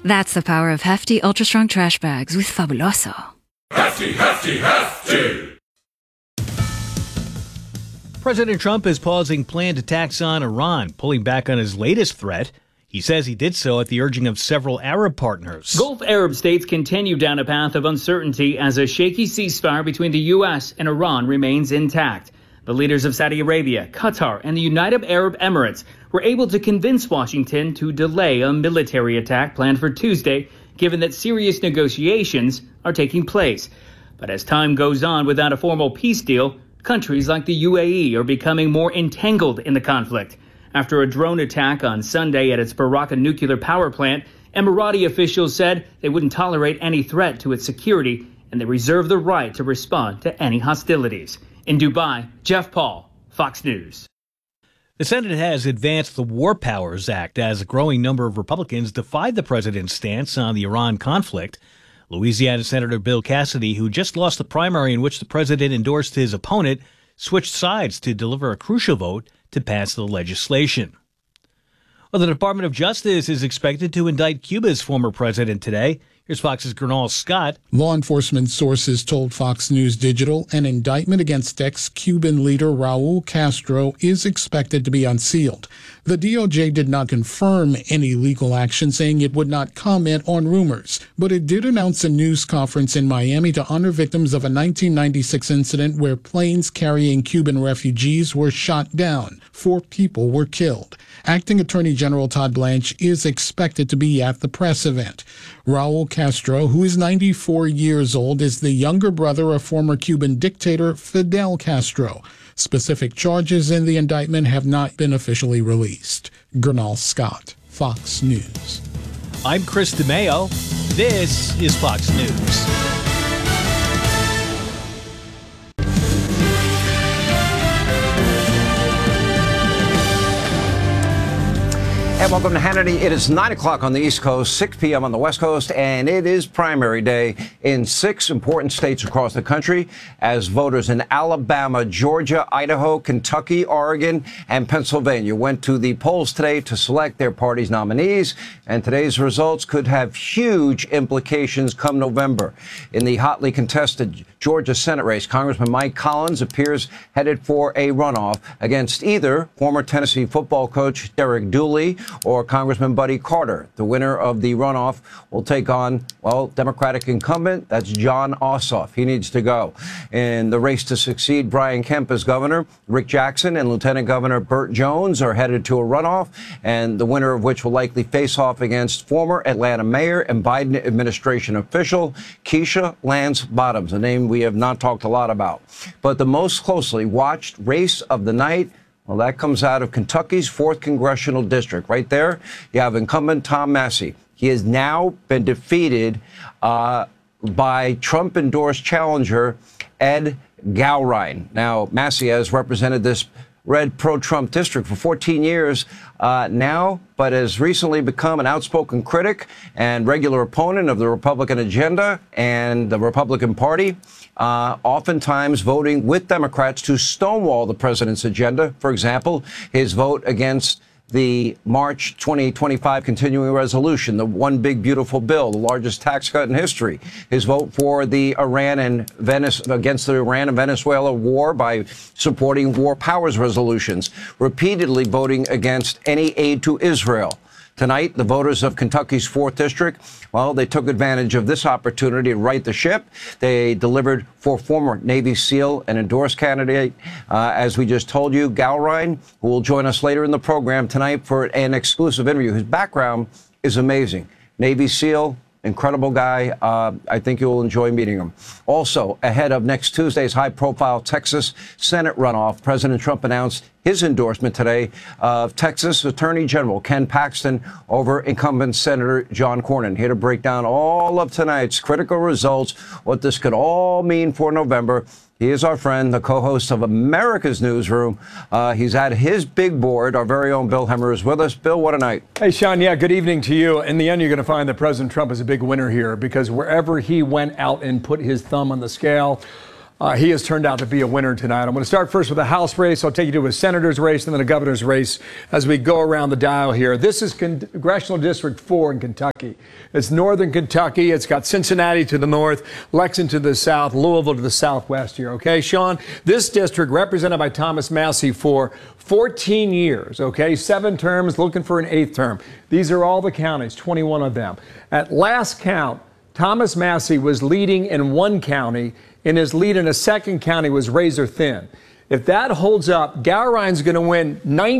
That's the power of hefty, ultra-strong trash bags with Fabuloso. Hefty, hefty, hefty! President Trump is pausing planned attacks on Iran, pulling back on his latest threat. He says he did so at the urging of several Arab partners. Gulf Arab states continue down a path of uncertainty as a shaky ceasefire between the U.S. and Iran remains intact. The leaders of Saudi Arabia, Qatar, and the United Arab Emirates were able to convince Washington to delay a military attack planned for Tuesday, given that serious negotiations are taking place. But as time goes on without a formal peace deal, countries like the UAE are becoming more entangled in the conflict. After a drone attack on Sunday at its Barakah nuclear power plant, Emirati officials said they wouldn't tolerate any threat to its security, and they reserve the right to respond to any hostilities. In Dubai, Jeff Paul, Fox News. The Senate has advanced the War Powers Act as a growing number of Republicans defied the president's stance on the Iran conflict. Louisiana Senator Bill Cassidy, who just lost the primary in which the president endorsed his opponent, switched sides to deliver a crucial vote to pass the legislation. Well, the Department of Justice is expected to indict Cuba's former president today. Here's Fox's Gernal Scott. Law enforcement sources told Fox News Digital an indictment against ex-Cuban leader Raul Castro is expected to be unsealed. The DOJ did not confirm any legal action, saying it would not comment on rumors, but it did announce a news conference in Miami to honor victims of a 1996 incident where planes carrying Cuban refugees were shot down. 4 people were killed. Acting Attorney General Todd Blanche is expected to be at the press event. Raul Castro, who is 94 years old, is the younger brother of former Cuban dictator Fidel Castro. Specific charges in the indictment have not been officially released. Gernal Scott, Fox News. I'm Chris DeMeo. This is Fox News. And welcome to Hannity. It is 9 o'clock on the East Coast, 6 p.m. on the West Coast, and it is primary day in 6 important states across the country as voters in Alabama, Georgia, Idaho, Kentucky, Oregon, and Pennsylvania went to the polls today to select their party's nominees. And today's results could have huge implications come November. In the hotly contested Georgia Senate race, Congressman Mike Collins appears headed for a runoff against either former Tennessee football coach Derek Dooley or Congressman Buddy Carter. The winner of the runoff will take on, well, Democratic incumbent, that's Jon Ossoff. He needs to go. In the race to succeed Brian Kemp as governor, Rick Jackson and Lieutenant Governor Burt Jones are headed to a runoff, and the winner of which will likely face off against former Atlanta mayor and Biden administration official Keisha Lance Bottoms, a name we have not talked a lot about. But the most closely watched race of the night, well, that comes out of Kentucky's 4th Congressional District. Right there, you have incumbent Tom Massie. He has now been defeated by Trump-endorsed challenger Ed Gowrine. Now, Massie has represented this red pro-Trump district for 14 years now, but has recently become an outspoken critic and regular opponent of the Republican agenda and the Republican Party, oftentimes voting with Democrats to stonewall the president's agenda. For example, his vote against the March 2025 continuing resolution, the One Big Beautiful Bill, the largest tax cut in history. His vote for the against the Iran and Venezuela war by supporting war powers resolutions, repeatedly voting against any aid to Israel. Tonight, the voters of Kentucky's 4th District, well, they took advantage of this opportunity to right the ship. They delivered for former Navy SEAL and endorsed candidate, as we just told you, Gowrine, who will join us later in the program tonight for an exclusive interview. His background is amazing. Navy SEAL, incredible guy. I think you'll enjoy meeting him. Also, ahead of next Tuesday's high-profile Texas Senate runoff, President Trump announced his endorsement today of Texas Attorney General Ken Paxton over incumbent Senator John Cornyn. Here to break down all of tonight's critical results, what this could all mean for November. He is our friend, the co-host of America's Newsroom. He's at his big board. Our very own Bill Hemmer is with us. Bill, what a night. Hey, Sean. Yeah, good evening to you. In the end, you're going to find that President Trump is a big winner here because wherever he went out and put his thumb on the scale, he has turned out to be a winner tonight. I'm going to start first with the House race. I'll take you to a senator's race and then a governor's race as we go around the dial here. This is Congressional District 4 in Kentucky. It's northern Kentucky. It's got Cincinnati to the north, Lexington to the south, Louisville to the southwest here. Okay, Sean, this district represented by Thomas Massie for 14 years, okay, 7 terms, looking for an 8th term. These are all the counties, 21 of them. At last count, Thomas Massie was leading in one county, and his lead in a second county was razor thin. If that holds up, Gowrine's going to win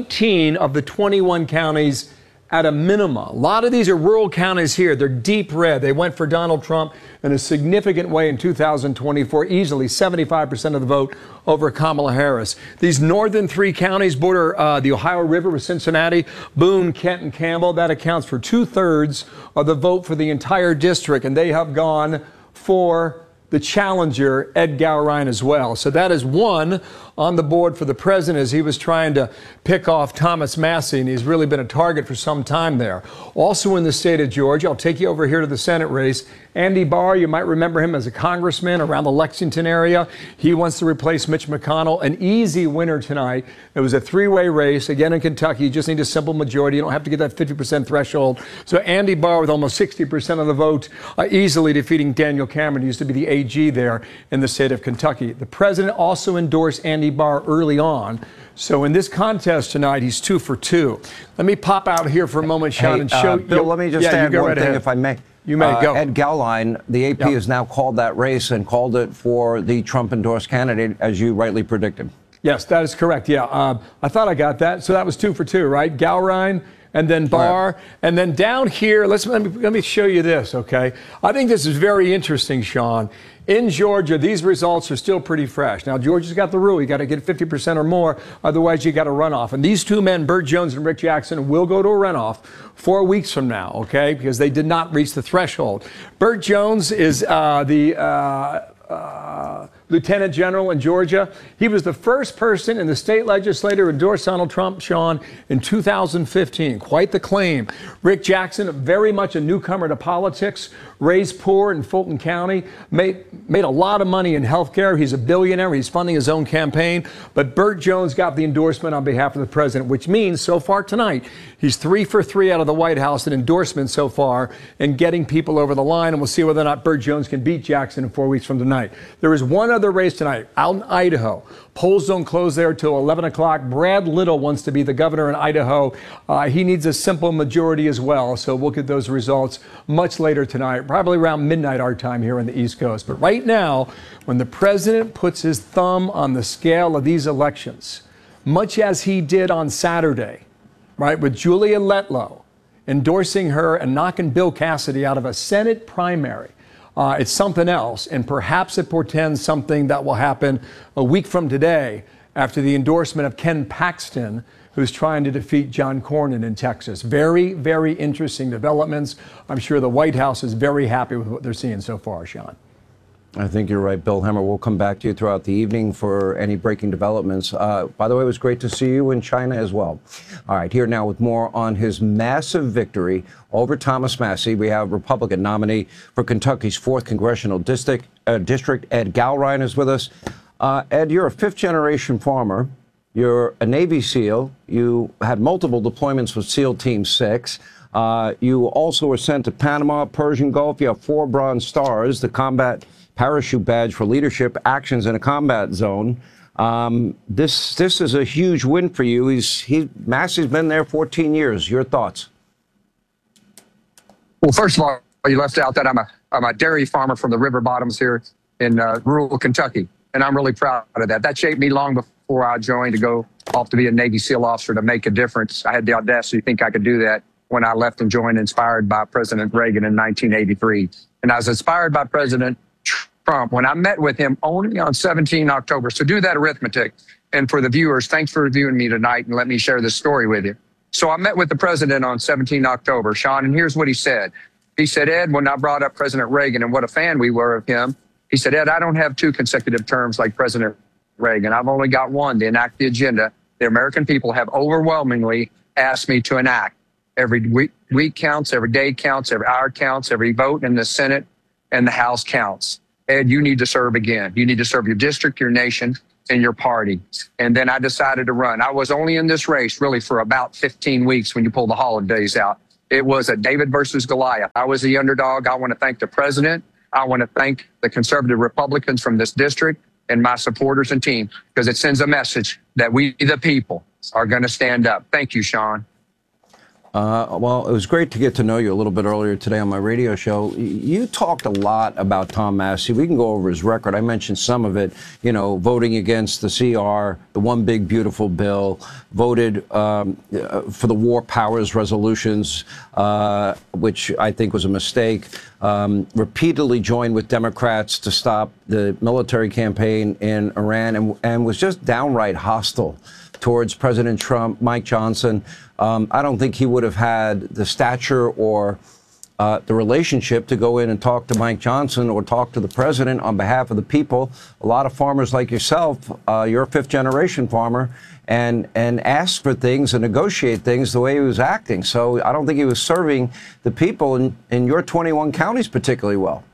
19 of the 21 counties at a minimum. A lot of these are rural counties here. They're deep red. They went for Donald Trump in a significant way in 2024, easily 75% of the vote over Kamala Harris. These northern 3 counties border the Ohio River with Cincinnati, Boone, Kent, and Campbell. That accounts for 2/3 of the vote for the entire district, and they have gone for the challenger, Ed Gowrine, as well. So that is 1 on the board for the president as he was trying to pick off Thomas Massie, and he's really been a target for some time there. Also in the state of Georgia, I'll take you over here to the Senate race. Andy Barr, you might remember him as a congressman around the Lexington area. He wants to replace Mitch McConnell. An easy winner tonight. It was a 3-way race. Again, in Kentucky, you just need a simple majority. You don't have to get that 50% threshold. So Andy Barr, with almost 60% of the vote, easily defeating Daniel Cameron, who used to be the AG there in the state of Kentucky. The president also endorsed Andy Barr early on. So in this contest tonight, he's 2 for 2. Let me pop out here for a moment, Sean, and show you. Bill, let me just add one thing, if I may. You may go. Ed Gowrine, the AP has now called that race and called it for the Trump-endorsed candidate, as you rightly predicted. Yes, that is correct. Yeah, I thought I got that. So that was 2 for 2, right? Gowrine and then Barr. Right. And then down here, let me show you this, okay? I think this is very interesting, Sean. In Georgia, these results are still pretty fresh. Now, Georgia's got the rule. You got to get 50% or more. Otherwise, you got a runoff. And these 2 men, Burt Jones and Rick Jackson, will go to a runoff 4 weeks from now, okay? Because they did not reach the threshold. Burt Jones is the lieutenant general in Georgia. He was the first person in the state legislature to endorse Donald Trump, Sean, in 2015. Quite the claim. Rick Jackson, very much a newcomer to politics, raised poor in Fulton County, made a lot of money in health care. He's a billionaire. He's funding his own campaign. But Burt Jones got the endorsement on behalf of the president, which means so far tonight, he's 3 for 3 out of the White House in endorsements so far and getting people over the line. And we'll see whether or not Burt Jones can beat Jackson in 4 weeks from tonight. There is one other race tonight out in Idaho. Polls don't close there till 11 o'clock. Brad Little wants to be the governor in Idaho. He needs a simple majority as well. So we'll get those results much later tonight, probably around midnight our time here on the East Coast. But right now, when the president puts his thumb on the scale of these elections, much as he did on Saturday, right, with Julia Letlow endorsing her and knocking Bill Cassidy out of a Senate primary, it's something else, and perhaps it portends something that will happen a week from today after the endorsement of Ken Paxton, who's trying to defeat John Cornyn in Texas. Very, very interesting developments. I'm sure the White House is very happy with what they're seeing so far, Sean. I think you're right, Bill Hemmer. We'll come back to you throughout the evening for any breaking developments. By the way, it was great to see you in China as well. All right, here now with more on his massive victory over Thomas Massie. We have Republican nominee for Kentucky's 4th Congressional District, Ed Gowrine is with us. Ed, you're a 5th-generation farmer. You're a Navy SEAL. You had multiple deployments with SEAL Team 6. You also were sent to Panama, Persian Gulf. You have 4 Bronze Stars, the Combat Parachute Badge for leadership actions in a combat zone. This is a huge win for you. Massie's been there 14 years. Your thoughts? Well, first of all, you left out that I'm a dairy farmer from the river bottoms here in rural Kentucky, and I'm really proud of that. That shaped me long before I joined to go off to be a Navy SEAL officer to make a difference. I had the audacity to think I could do that when I left and joined, inspired by President Reagan in 1983. And I was inspired by President Trump when I met with him only on 17 October. So do that arithmetic. And for the viewers, thanks for viewing me tonight and let me share this story with you. So I met with the president on 17 October, Sean, and here's what he said. He said, Ed, when I brought up President Reagan and what a fan we were of him, he said, Ed, I don't have 2 consecutive terms like President Reagan. I've only got one to enact the agenda the American people have overwhelmingly asked me to enact. Every week counts, every day counts, every hour counts, every vote in the Senate and the House counts. Ed, you need to serve again. You need to serve your district, your nation, and your party. And then I decided to run. I was only in this race really for about 15 weeks when you pull the holidays out. It was a David versus Goliath. I was the underdog. I want to thank the president. I want to thank the conservative Republicans from this district and my supporters and team, because it sends a message that we, the people, are going to stand up. Thank you, Sean. Well, it was great to get to know you a little bit earlier today on my radio show. You talked a lot about Tom Massie. We can go over his record. I mentioned some of it, you know, voting against the CR, the One Big Beautiful Bill, voted for the War Powers resolutions, which I think was a mistake, repeatedly joined with Democrats to stop the military campaign in Iran, and was just downright hostile towards President Trump, Mike Johnson. I don't think he would have had the stature or the relationship to go in and talk to Mike Johnson or talk to the president on behalf of the people. A lot of farmers like yourself, you're a fifth-generation farmer, and ask for things and negotiate things the way he was acting. So I don't think he was serving the people in your 21 counties particularly well.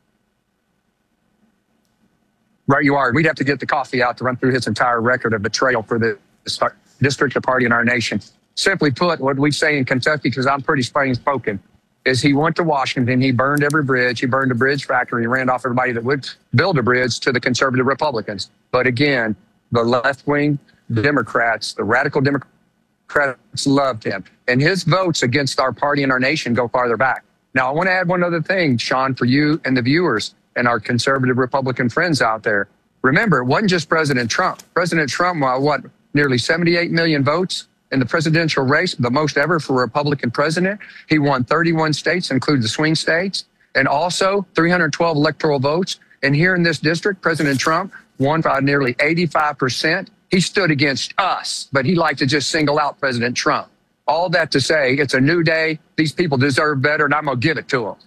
Right, you are. We'd have to get the coffee out to run through his entire record of betrayal for the district, the party, and our nation. Simply put, what we say in Kentucky, because I'm pretty plain spoken, is he went to Washington, he burned every bridge, he burned a bridge factory, he ran off everybody that would build a bridge to the conservative Republicans. But again, the left-wing Democrats, the radical Democrats loved him. And his votes against our party and our nation go farther back. Now, I want to add one other thing, Sean, for you and the viewers and our conservative Republican friends out there. Remember, it wasn't just President Trump. President Trump, nearly 78 million votes in the presidential race, the most ever for a Republican president. He won 31 states, including the swing states, and also 312 electoral votes. And here in this district, President Trump won by nearly 85%. He stood against us, but he liked to just single out President Trump. All that to say, it's a new day. These people deserve better, and I'm going to give it to them.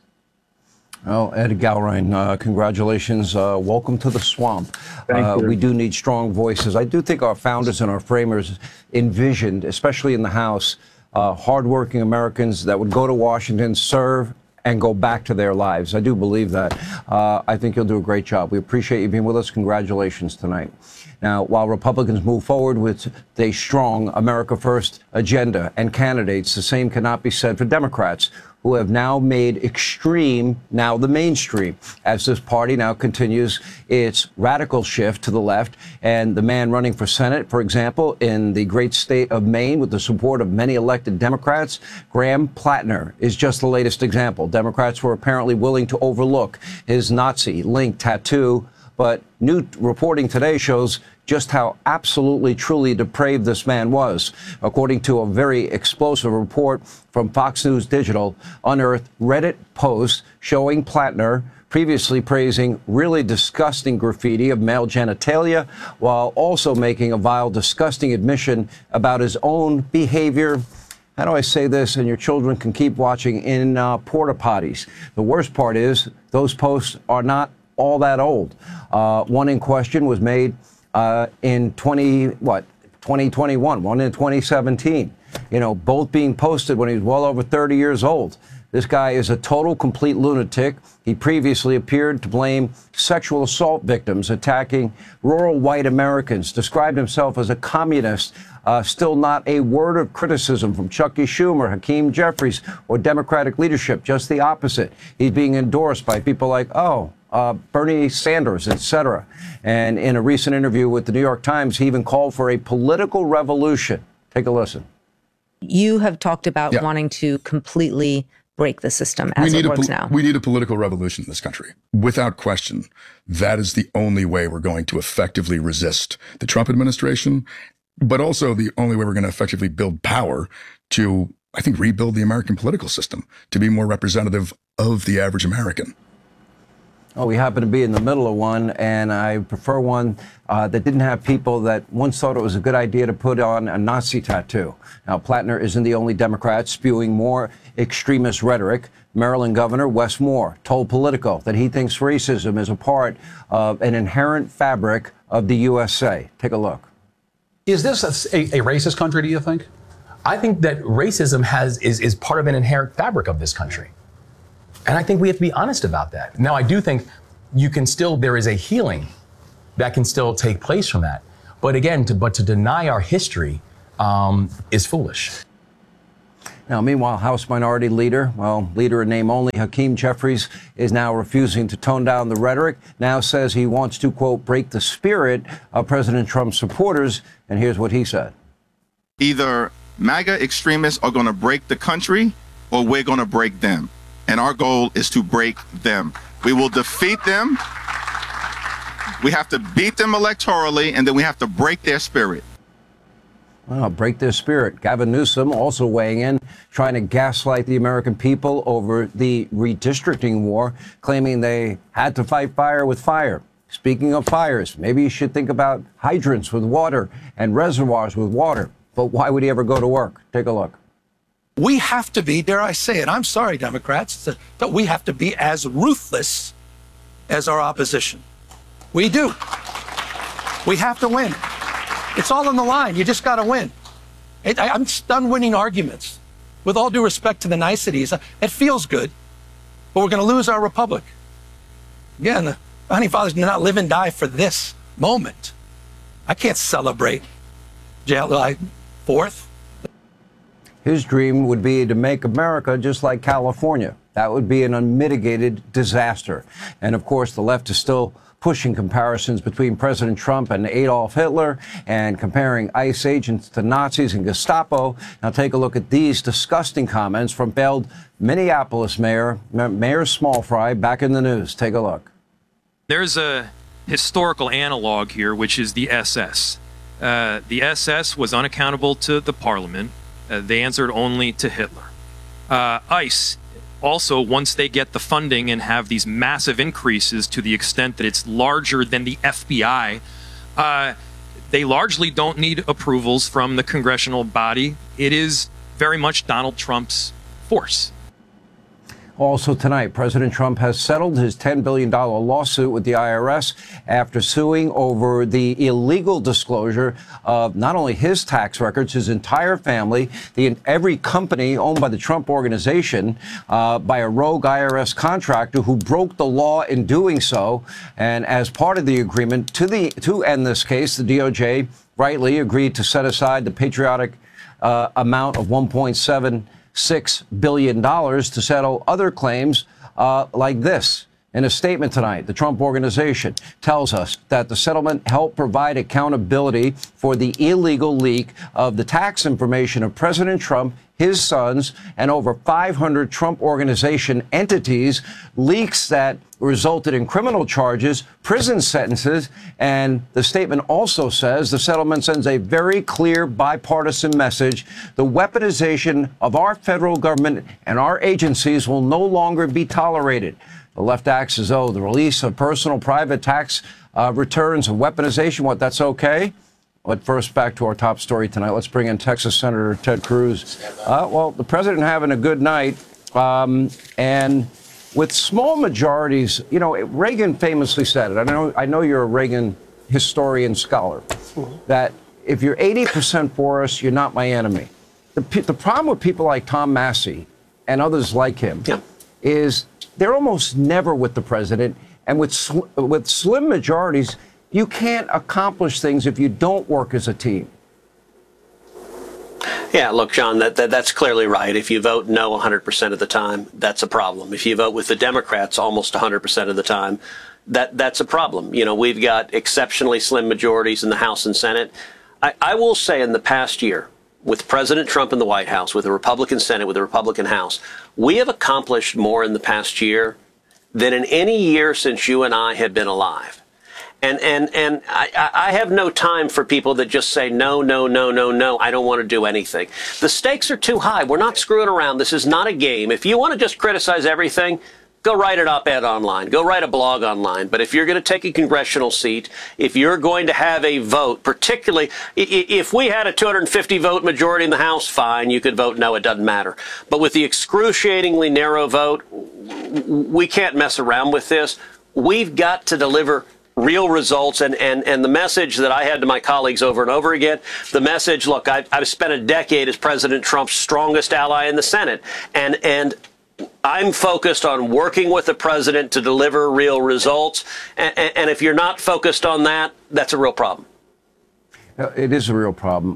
Well, Ed Gallrein, congratulations. Welcome to the swamp. Thank you. We do need strong voices. I do think our founders and our framers envisioned, especially in the House, hardworking Americans that would go to Washington, serve, and go back to their lives. I do believe that. I think you'll do a great job. We appreciate you being with us. Congratulations tonight. Now, while Republicans move forward with a strong America First agenda and candidates, the same cannot be said for Democrats, who have now made extreme now the mainstream as this party now continues its radical shift to the left. And the man running for Senate, for example, in the great state of Maine with the support of many elected Democrats, Graham Plattner, is just the latest example. Democrats were apparently willing to overlook his Nazi-linked tattoo, but new reporting today shows just how absolutely, truly depraved this man was. According to a very explosive report from Fox News Digital, unearthed Reddit posts showing Plattner previously praising really disgusting graffiti of male genitalia, while also making a vile, disgusting admission about his own behavior. How do I say this? And your children can keep watching in porta potties. The worst part is those posts are not all that old. One in question was made in 2021, one in 2017, both being posted when he was well over 30 years old. This guy is a total, complete lunatic. He previously appeared to blame sexual assault victims attacking rural white Americans, described himself as a communist. Still not a word of criticism from Chucky Schumer, Hakeem Jeffries, or Democratic leadership. Just the opposite. He's being endorsed by people like, Bernie Sanders, etc. And in a recent interview with the New York Times, he even called for a political revolution. Take a listen. You have talked about wanting to completely break the system as it works now. We need a political revolution in this country. Without question, that is the only way we're going to effectively resist the Trump administration, but also the only way we're going to effectively build power to, I think, rebuild the American political system to be more representative of the average American. Oh, we happen to be in the middle of one, and I prefer one that didn't have people that once thought it was a good idea to put on a Nazi tattoo. Now, Plattner isn't the only Democrat spewing more extremist rhetoric. Maryland Governor Wes Moore told Politico that he thinks racism is a part of an inherent fabric of the USA. Take a look. Is this a racist country, do you think? I think that racism is part of an inherent fabric of this country. And I think we have to be honest about that. Now, I do think there is a healing that can still take place from that. But again, to deny our history is foolish. Now, meanwhile, House Minority Leader, leader in name only, Hakeem Jeffries, is now refusing to tone down the rhetoric, now says he wants to, quote, break the spirit of President Trump's supporters. And here's what he said. Either MAGA extremists are going to break the country or we're going to break them. And our goal is to break them. We will defeat them. We have to beat them electorally, and then we have to break their spirit. Well, break their spirit. Gavin Newsom also weighing in, trying to gaslight the American people over the redistricting war, claiming they had to fight fire with fire. Speaking of fires, maybe you should think about hydrants with water and reservoirs with water. But why would he ever go to work? Take a look. We have to be, dare I say it, I'm sorry, Democrats, that we have to be as ruthless as our opposition. We do. We have to win. It's all on the line. You just got to win. I'm done winning arguments. With all due respect to the niceties, it feels good, but we're going to lose our republic. Again, the founding fathers did not live and die for this moment. I can't celebrate July 4th. His dream would be to make America just like California. That would be an unmitigated disaster. And of course, the left is still pushing comparisons between President Trump and Adolf Hitler and comparing ICE agents to Nazis and Gestapo. Now take a look at these disgusting comments from failed Minneapolis Mayor Smallfry back in the news. Take a look. There's a historical analog here, which is the SS. The SS was unaccountable to the parliament. They answered only to Hitler. ICE, also, once they get the funding and have these massive increases to the extent that it's larger than the FBI, they largely don't need approvals from the congressional body. It is very much Donald Trump's force. Also tonight, President Trump has settled his $10 billion lawsuit with the IRS after suing over the illegal disclosure of not only his tax records, his entire family, every company owned by the Trump Organization, by a rogue IRS contractor who broke the law in doing so. And as part of the agreement to end this case, the DOJ rightly agreed to set aside the patriotic amount of $1.76 billion to settle other claims like this. In a statement tonight, the Trump Organization tells us that the settlement helped provide accountability for the illegal leak of the tax information of President Trump, his sons, and over 500 Trump Organization entities, leaks that resulted in criminal charges, prison sentences, and the statement also says the settlement sends a very clear bipartisan message. The weaponization of our federal government and our agencies will no longer be tolerated. The left acts as though the release of personal private tax returns and weaponization, that's okay? But first, back to our top story tonight. Let's bring in Texas Senator Ted Cruz. The president having a good night. And with small majorities, Reagan famously said it. I know you're a Reagan historian scholar, that if you're 80% for us, you're not my enemy. The problem with people like Tom Massey and others like him is they're almost never with the president. And with slim majorities, you can't accomplish things if you don't work as a team. Yeah, look, John, that's clearly right. If you vote no 100% of the time, that's a problem. If you vote with the Democrats almost 100% of the time, that's a problem. We've got exceptionally slim majorities in the House and Senate. I will say in the past year, with President Trump in the White House, with a Republican Senate, with a Republican House, we have accomplished more in the past year than in any year since you and I have been alive. And I have no time for people that just say, no, I don't want to do anything. The stakes are too high. We're not screwing around. This is not a game. If you want to just criticize everything, go write an op-ed online. Go write a blog online. But if you're going to take a congressional seat, if you're going to have a vote, particularly if we had a 250 vote majority in the House, fine, you could vote no, it doesn't matter. But with the excruciatingly narrow vote, we can't mess around with this. We've got to deliver real results. And the message that I had to my colleagues over and over again, the message, look, I've spent a decade as President Trump's strongest ally in the Senate. And I'm focused on working with the president to deliver real results. And if you're not focused on that, that's a real problem. It is a real problem.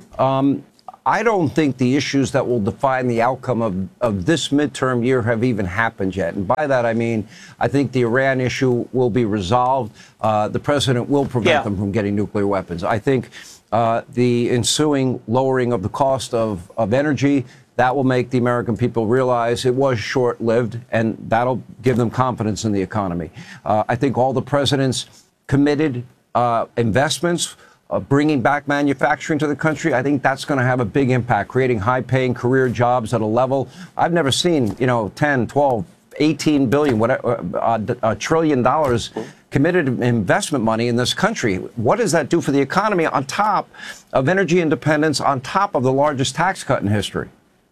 I don't think the issues that will define the outcome of this midterm year have even happened yet. And by that, I mean, I think the Iran issue will be resolved. The president will prevent them from getting nuclear weapons. I think the ensuing lowering of the cost of energy, that will make the American people realize it was short-lived, and that'll give them confidence in the economy. I think all the president's committed investments, bringing back manufacturing to the country, I think that's going to have a big impact, creating high-paying career jobs at a level I've never seen, 10, 12, 18 billion, $1 trillion committed investment money in this country. What does that do for the economy on top of energy independence, on top of the largest tax cut in history?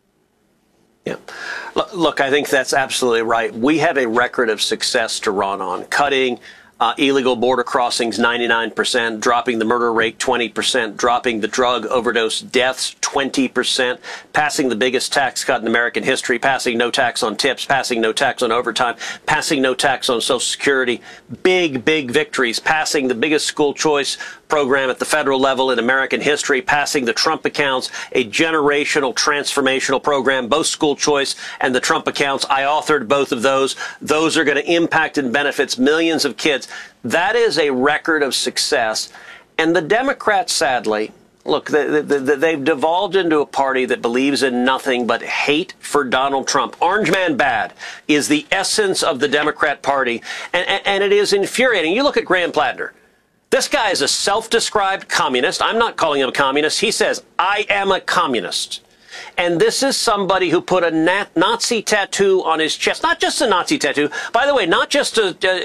Yeah. Look, I think that's absolutely right. We have a record of success to run on, cutting illegal border crossings 99%, dropping the murder rate 20%, dropping the drug overdose deaths 20%, passing the biggest tax cut in American history, passing no tax on tips, passing no tax on overtime, passing no tax on Social Security. Big, big victories, passing the biggest school choice program at the federal level in American history, passing the Trump accounts, a generational transformational program, both school choice and the Trump accounts. I authored both of those. Those are going to impact and benefits millions of kids. That is a record of success. And the Democrats, sadly, look, they've devolved into a party that believes in nothing but hate for Donald Trump. Orange man bad is the essence of the Democrat Party, and it is infuriating. You look at Graham Plattner. This guy is a self-described communist. I'm not calling him a communist. He says, I am a communist. And this is somebody who put a Nazi tattoo on his chest. Not just a Nazi tattoo. By the way, not just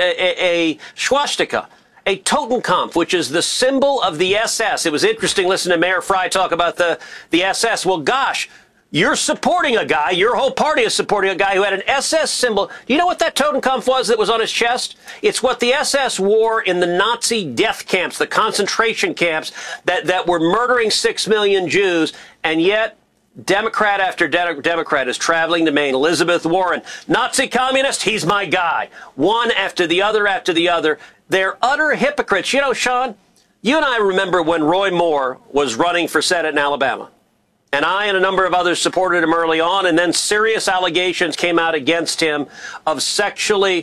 a swastika. A Totenkopf, which is the symbol of the SS. It was interesting listening to Mayor Frey talk about the SS. Well, gosh, you're supporting a guy, your whole party is supporting a guy who had an SS symbol. Do you know what that Totenkopf was that was on his chest? It's what the SS wore in the Nazi death camps, the concentration camps that were murdering 6 million Jews, and yet Democrat after Democrat is traveling to Maine. Elizabeth Warren, Nazi communist, he's my guy. One after the other after the other. They're utter hypocrites. You know, Sean, you and I remember when Roy Moore was running for Senate in Alabama. And I and a number of others supported him early on, and then serious allegations came out against him of sexually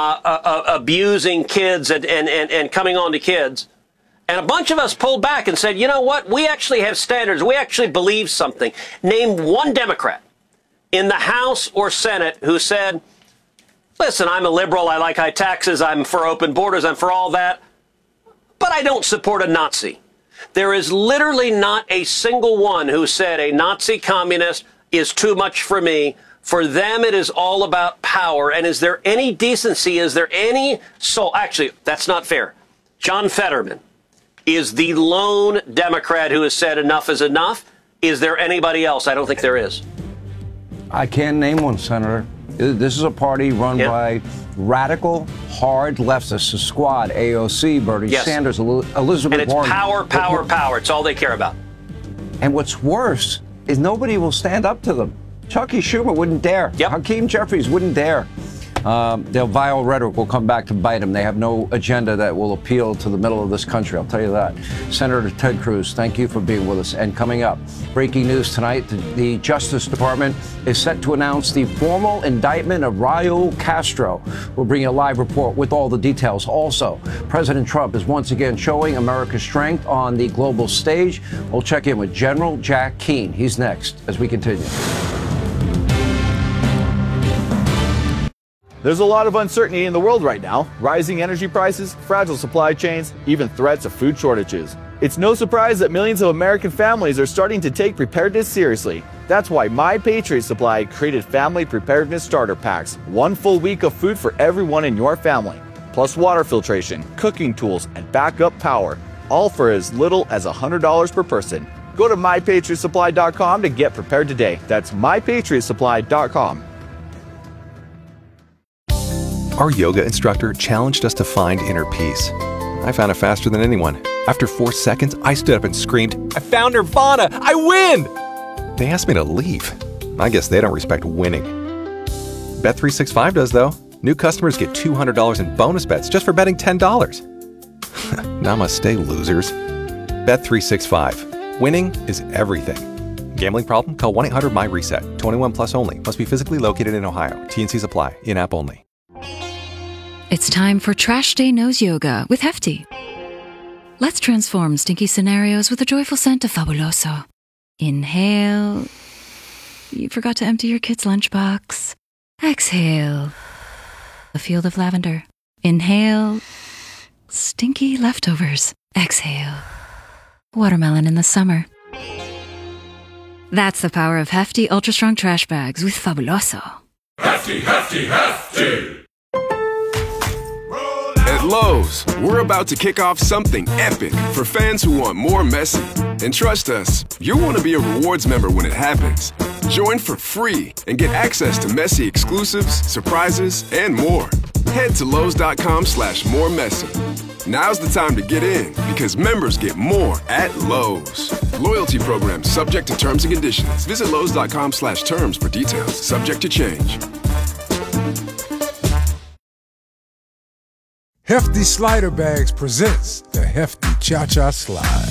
abusing kids and coming on to kids. And a bunch of us pulled back and said, you know what? We actually have standards. We actually believe something. Name one Democrat in the House or Senate who said, listen, I'm a liberal. I like high taxes. I'm for open borders. I'm for all that. But I don't support a Nazi. There is literally not a single one who said a Nazi communist is too much for me. For them, it is all about power. And is there any decency? Is there any soul? Actually, that's not fair. John Fetterman is the lone Democrat who has said enough is enough. Is there anybody else? I don't think there is. I can't name one, Senator. This is a party run by radical, hard leftists, the Squad, AOC, Bernie Sanders, Elizabeth Warren. And it's power, power. It's all they care about. And what's worse is nobody will stand up to them. Chucky Schumer wouldn't dare. Hakeem Jeffries wouldn't dare. Their vile rhetoric will come back to bite them. They have no agenda that will appeal to the middle of this country, I'll tell you that. Senator Ted Cruz, thank you for being with us. And coming up, breaking news tonight, the Justice Department is set to announce the formal indictment of Raul Castro. We'll bring you a live report with all the details. Also, President Trump is once again showing America's strength on the global stage. We'll check in with General Jack Keane. He's next as we continue. There's a lot of uncertainty in the world right now. Rising energy prices, fragile supply chains, even threats of food shortages. It's no surprise that millions of American families are starting to take preparedness seriously. That's why My Patriot Supply created Family Preparedness Starter Packs. 1 full week of food for everyone in your family. Plus water filtration, cooking tools, and backup power. All for as little as $100 per person. Go to MyPatriotSupply.com to get prepared today. That's MyPatriotSupply.com. Our yoga instructor challenged us to find inner peace. I found it faster than anyone. After 4 seconds, I stood up and screamed, "I found Nirvana! I win!" They asked me to leave. I guess they don't respect winning. Bet365 does, though. New customers get $200 in bonus bets just for betting $10. Namaste, losers. Bet365. Winning is everything. Gambling problem? Call 1-800-MY-RESET. 21 plus only. Must be physically located in Ohio. T&Cs apply. In-app only. It's time for Trash Day Nose Yoga with Hefty. Let's transform stinky scenarios with a joyful scent of Fabuloso. Inhale. You forgot to empty your kid's lunchbox. Exhale. A field of lavender. Inhale. Stinky leftovers. Exhale. Watermelon in the summer. That's the power of Hefty Ultra Strong Trash Bags with Fabuloso. Hefty, hefty, hefty! At Lowe's, we're about to kick off something epic for fans who want more Messi. And trust us, you'll want to be a rewards member when it happens. Join for free and get access to Messi exclusives, surprises, and more. Head to Lowe's.com/moremessy. Now's the time to get in because members get more at Lowe's. Loyalty program subject to terms and conditions. Visit Lowe's.com/terms for details. Subject to change. Hefty Slider Bags presents the Hefty Cha-Cha Slide.